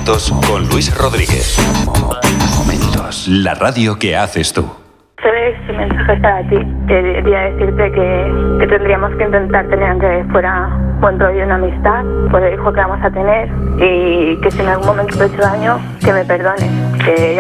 Momentos con Luis Rodríguez. Momentos. La radio que haces tú. Sabes, este mensaje es para ti. Quería decirte que tendríamos que intentar tener, aunque fuera buen rollo, una amistad por el hijo que vamos a tener, y que si en algún momento te he hecho daño, que me perdones, que